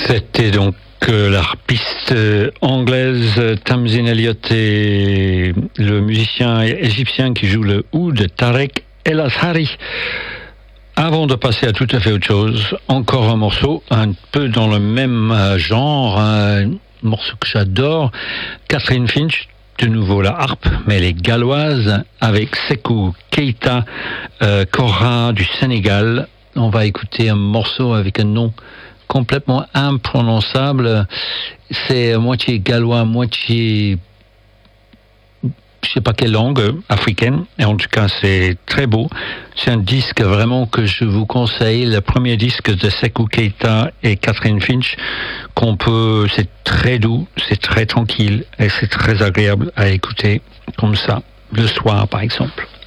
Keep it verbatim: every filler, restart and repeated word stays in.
C'était donc euh, l'harpiste euh, anglaise euh, Tamzin Elliott et le musicien égyptien qui joue le oud, Tarek El Azhari. Avant de passer à tout à fait autre chose, encore un morceau un peu dans le même euh, genre, un morceau que j'adore, Catherine Finch, de nouveau la harpe, mais les galloises, avec Sekou Keita, euh, Kora du Sénégal. On va écouter un morceau avec un nom complètement imprononçable. C'est moitié gallois, moitié je sais pas quelle langue africaine, et en tout cas c'est très beau. C'est un disque vraiment que je vous conseille, le premier disque de Sekou Keita et Catherine Finch, qu'on peut, c'est très doux, c'est très tranquille et c'est très agréable à écouter comme ça le soir par exemple.